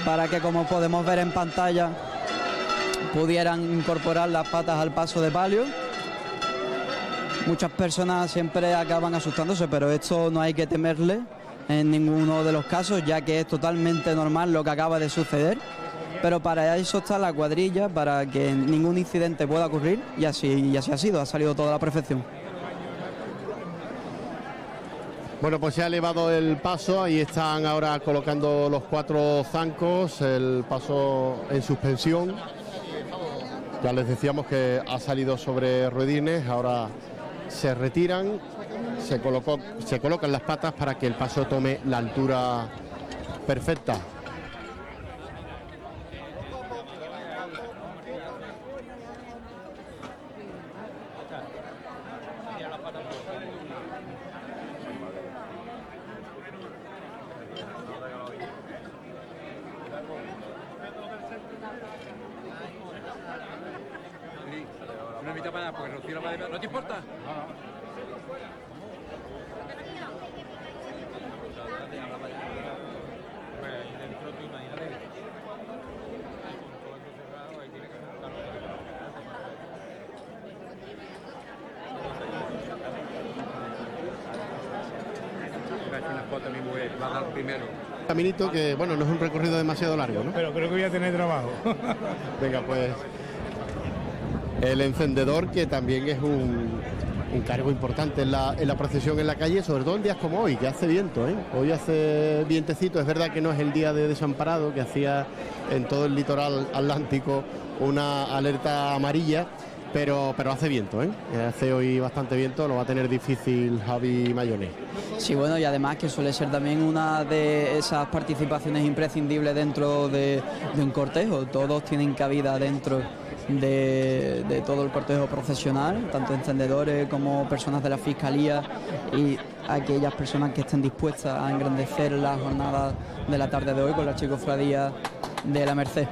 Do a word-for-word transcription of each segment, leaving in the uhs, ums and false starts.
para que, como podemos ver en pantalla, pudieran incorporar las patas al paso de palio. Muchas personas siempre acaban asustándose, pero esto no hay que temerle en ninguno de los casos, ya que es totalmente normal lo que acaba de suceder. Pero para eso está la cuadrilla, para que ningún incidente pueda ocurrir, y así, y así ha sido, ha salido toda a la perfección. Bueno, pues se ha elevado el paso, ahí están ahora colocando los cuatro zancos, el paso en suspensión. Ya les decíamos que ha salido sobre ruedines, ahora se retiran, se, colocó, se colocan las patas para que el paso tome la altura perfecta. Una mitad para allá, porque Rocío lo va a... ¿No te importa? Va a dar primero. Caminito que, bueno, no es un recorrido demasiado largo, ¿no? Pero creo que voy a tener trabajo. Venga, pues el encendedor, que también es un, un cargo importante en la, en la procesión en la calle, sobre todo en días como hoy, que hace viento, ¿eh? Hoy hace vientecito. Es verdad que no es el día de Desamparado, que hacía en todo el litoral atlántico una alerta amarilla, pero, pero hace viento, ¿eh? Hace hoy bastante viento, lo va a tener difícil Javi Mayone. Sí, bueno, y además que suele ser también una de esas participaciones imprescindibles dentro de, de un cortejo. Todos tienen cabida dentro de, de todo el cortejo procesional, tanto encendedores como personas de la Fiscalía y aquellas personas que estén dispuestas a engrandecer la jornada de la tarde de hoy con la Archicofradía de la Merced.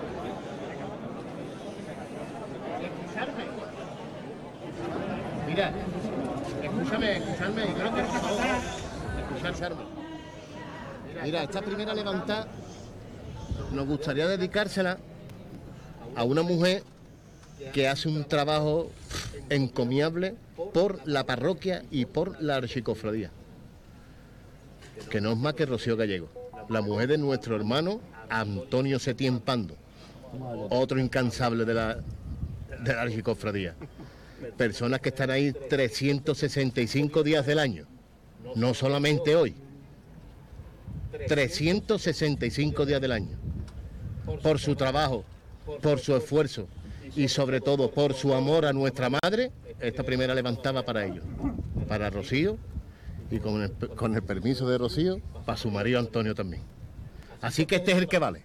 Mira, escúchame, escúchame, creo que por favor, escucharme. Mira, esta primera levantada nos gustaría dedicársela a una mujer que hace un trabajo encomiable por la parroquia y por la archicofradía, que no es más que Rocío Gallego, la mujer de nuestro hermano Antonio Setién Pando, otro incansable de la, de la archicofradía. Personas que están ahí trescientos sesenta y cinco días del año, no solamente hoy, trescientos sesenta y cinco días del año, por su trabajo, por su esfuerzo y sobre todo por su amor a nuestra madre. Esta primera levantaba para ellos, para Rocío, y con el, con el permiso de Rocío, para su marido Antonio también. Así que este es el que vale.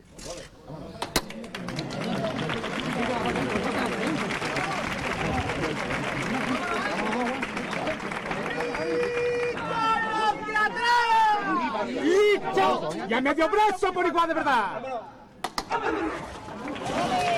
¡Ya me dio brazo por igual de verdad!